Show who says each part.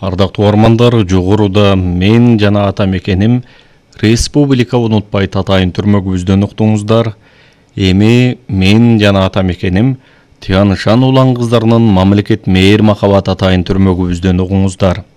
Speaker 1: Ардактуу угармандар, жогоруда мен жана ата мекеним Республика Унутпайт атайын түрмөгүбүздөн уктуңуздар. Эми мен жана ата мекеним Тыянышан улан кыздарынын мамлекет мээр махабат атайын түрмөгүбүздөн угуңуздар.